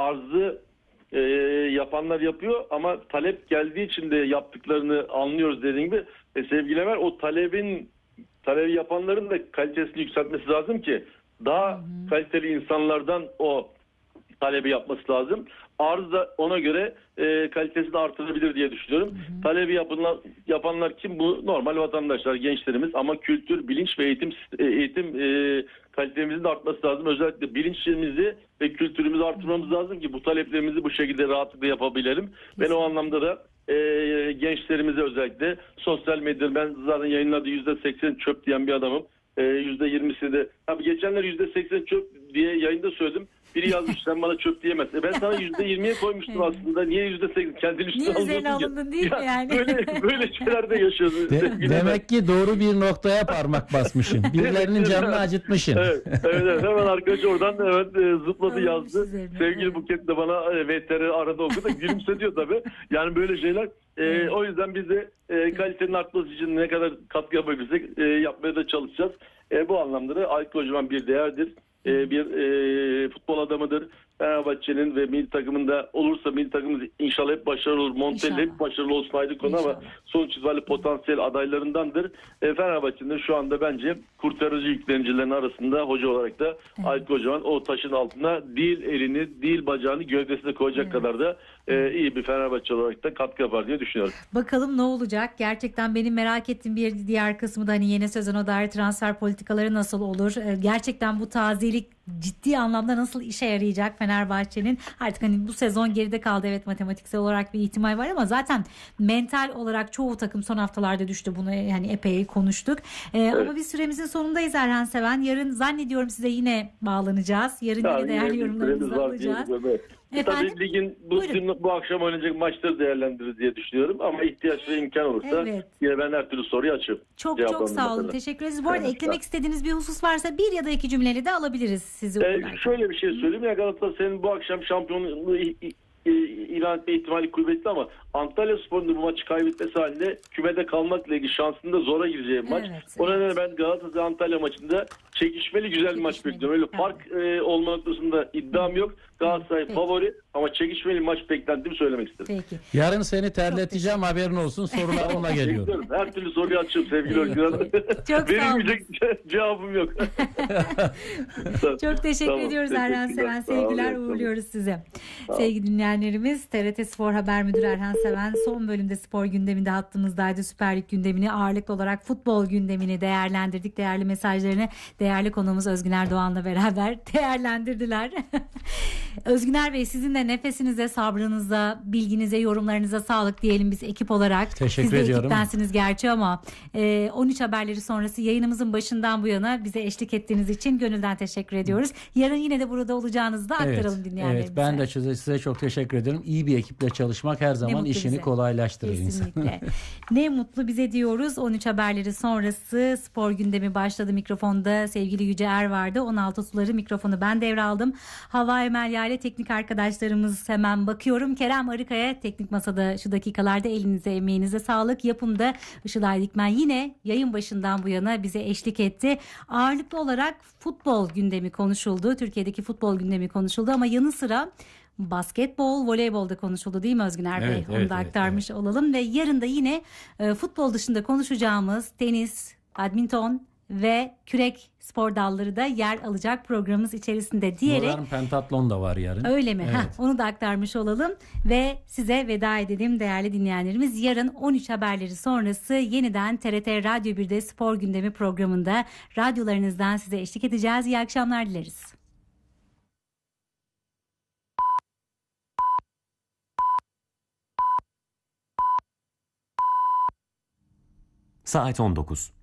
arzı yapanlar yapıyor ama talep geldiği için de yaptıklarını anlıyoruz dediğim gibi. Sevgili Ömer, o talebi yapanların da kalitesini yükseltmesi lazım ki daha kaliteli insanlardan o talebi yapması lazım. Arz da ona göre kalitesini artırabilir diye düşünüyorum. Talebi yapanlar kim? Bu normal vatandaşlar, gençlerimiz, ama kültür, bilinç ve eğitim kalitemizin de artması lazım. Özellikle bilinçimizi ve kültürümüzü artırmamız lazım ki bu taleplerimizi bu şekilde rahatlıkla yapabilelim. Ben o anlamda da gençlerimize özellikle sosyal medyada, ben zaten yayınladığı %80 çöp diyen bir adamım. %20'si de tabii geçenler %80 çöp diye yayında söyledim. Biri yazmış sen bana çöp diyemezsin. Ben sana %20'ye koymuştum aslında. Niye %80? Kendin üstüne niye alıyorsun üzerine alındın değil mi yani? Böyle şeyler de yaşıyorsun. Demek ki doğru bir noktaya parmak basmışsın. Birilerinin canını acıtmışsın. Evet. Hemen arkadaş oradan zıpladı yazdı. Sevgili Buket de bana VTR arada okudu. Gülümse diyor tabii. Yani böyle şeyler. O yüzden biz de kalitenin artması için ne kadar katkı yapabilirsek yapmaya da çalışacağız. Bu anlamda da Aykut Kocaman bir değerdir. Bir futbol adamıdır. Fenerbahçe'nin ve milli takımında olursa milli takımımız inşallah hep başarılı olur. Montella hep başarılı olsun ayrı konu ama sonuç itibariyle potansiyel adaylarındandır. Fenerbahçe'nin şu anda bence kurtarıcı yüklenicilerin arasında hoca olarak da Aykut Kocaman o taşın altına değil elini, değil bacağını gövdesine koyacak kadar da iyi bir Fenerbahçe olarak da katkı yapar diye düşünüyorum. Bakalım ne olacak? Gerçekten benim merak ettiğim bir diğer kısmı da hani yeni sezona dair transfer politikaları nasıl olur? Gerçekten bu tazelik ciddi anlamda nasıl işe yarayacak Fenerbahçe'nin? Artık hani bu sezon geride kaldı, evet, matematiksel olarak bir ihtimal var ama zaten mental olarak çoğu takım son haftalarda düştü, bunu yani epey konuştuk. Ama bir süremizin sonundayız Erhan Seven. Yarın zannediyorum size yine bağlanacağız. Yarın yine değerli yorumlarınızı alacağız. Tabii ligin bu akşam oynayacak maçları değerlendiririz diye düşünüyorum ama ihtiyaç ve imkan olursa yine ben her türlü soruyu açıyorum. Çok sağ olun. Teşekkür ederiz. Bu arada eklemek istediğiniz bir husus varsa bir ya da iki cümleyle de alabiliriz sizi. Şöyle bir şey söyleyeyim ya, Galatasaray'ın bu akşam şampiyonluğu ilan etme ihtimali kuvvetli ama Antalyaspor'un da bu maçı kaybetmesi halinde kümede kalmakla ilgili şansının da zora gireceği maç. O nedenle ben Galatasaray Antalya maçında çekişmeli güzel bir maç bekliyorum. Öyle fark olma noktasında iddiam yok. Galatasaray favori ama çekişmeli maç beklentimi söylemek istedim. Peki. Yarın seni terleteceğim, haberin olsun. Sorular ona geliyor. Her türlü soruyu açıyorum sevgili Özgür. Benim cevabım yok. Çok teşekkür ediyoruz Erhan Seven. Sevgiler, uğurluyoruz size. Sevgili dinleyenlerimiz, TRT Spor Haber Müdürü Erhan Seven son bölümde spor gündeminde hattımızdaydı. Süper Lig gündemini, ağırlıklı olarak futbol gündemini değerlendirdik. Değerli mesajlarını değerli konuğumuz Özgüner Doğan'la beraber değerlendirdiler. Özgüner Bey, sizin de nefesinize, sabrınıza, bilginize, yorumlarınıza sağlık diyelim biz ekip olarak. Teşekkür ediyorum. Siz de ediyorum. ekiptensiniz gerçi ama 13 haberleri sonrası yayınımızın başından bu yana bize eşlik ettiğiniz için gönülden teşekkür ediyoruz. Yarın yine de burada olacağınızı da aktaralım dinleyenlerimize. Evet, ben de size çok teşekkür ederim. İyi bir ekiple çalışmak her zaman işini bize kolaylaştırır insan. Ne mutlu bize diyoruz. 13 haberleri sonrası spor gündemi başladı. Mikrofonda sevgili Yüce Er vardı. 16 suları mikrofonu ben devraldım. Hava Emelya ile teknik arkadaşlarımız, hemen bakıyorum. Kerem Arıkaya teknik masada şu dakikalarda, elinize emeğinize sağlık. Yapımda Işılay Dikmen yine yayın başından bu yana bize eşlik etti. Ağırlıklı olarak futbol gündemi konuşuldu. Türkiye'deki futbol gündemi konuşuldu ama yanı sıra basketbol, voleybol da konuşuldu değil mi Özgüner Bey? Onu da aktarmış olalım ve yarın da yine futbol dışında konuşacağımız tenis, badminton ve kürek spor dalları da yer alacak programımız içerisinde diyerek. Yarın pentatlon da var yarın. Öyle mi? Evet. Onu da aktarmış olalım ve size veda edelim değerli dinleyenlerimiz. Yarın 13 haberleri sonrası yeniden TRT Radyo 1'de spor gündemi programında radyolarınızdan size eşlik edeceğiz. İyi akşamlar dileriz. Saat 19.